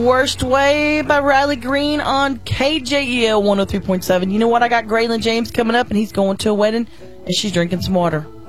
Worst Way by Riley Green on KJEL 103.7. You know what? I got Graylin James coming up, and he's going to a wedding, and she's drinking some water.